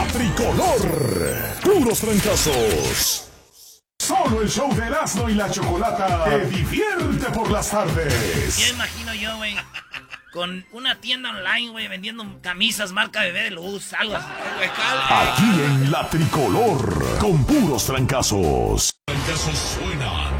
tricolor. Puros trancazos. Solo el show de Erasmo y la Chocolata te divierte por las tardes. Ya imagino yo, güey, con una tienda online, güey, vendiendo camisas marca Bebé de Luz, algo así. Aquí en la tricolor, con puros trancazos. Trancazos suenan